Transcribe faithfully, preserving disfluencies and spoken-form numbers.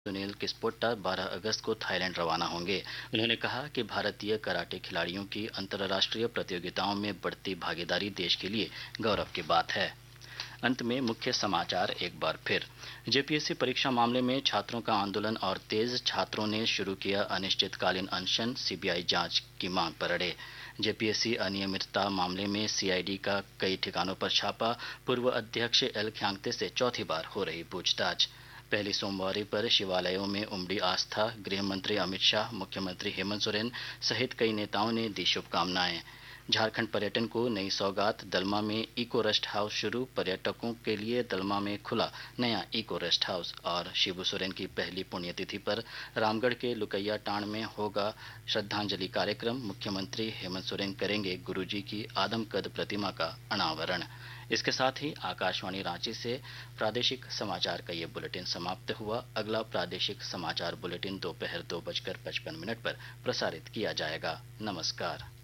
सुनील किस्पोट्टा बारह अगस्त को थाईलैंड रवाना होंगे। उन्होंने कहा कि भारतीय कराटे खिलाड़ियों की अंतर्राष्ट्रीय प्रतियोगिताओं में बढ़ती भागीदारी देश के लिए गौरव की बात है। अंत में मुख्य समाचार एक बार फिर। जेपीएससी परीक्षा मामले में छात्रों का आंदोलन और तेज, छात्रों ने शुरू किया अनिश्चितकालीन अनशन, सीबीआई जांच की मांग पर अड़े। जेपीएससी अनियमितता मामले में सीआईडी का कई ठिकानों पर छापा, पूर्व अध्यक्ष एल ख्यांगते से चौथी बार हो रही पूछताछ। पहली सोमवारी पर शिवालयों में उमड़ी आस्था, गृह मंत्री अमित शाह, मुख्यमंत्री हेमंत सोरेन सहित कई नेताओं ने दी शुभकामनाएं। झारखंड पर्यटन को नई सौगात, दलमा में इको रेस्ट हाउस शुरू, पर्यटकों के लिए दलमा में खुला नया इको रेस्ट हाउस। और शिबू सोरेन की पहली पुण्यतिथि पर रामगढ़ के लुकैया टांड में होगा श्रद्धांजलि कार्यक्रम। मुख्यमंत्री हेमंत सोरेन करेंगे गुरुजी की आदमकद प्रतिमा का अनावरण। इसके साथ ही आकाशवाणी रांची से प्रादेशिक समाचार का ये बुलेटिन समाप्त हुआ। अगला प्रादेशिक समाचार बुलेटिन दोपहर दो बजकर पचपन मिनट पर प्रसारित किया जाएगा। नमस्कार।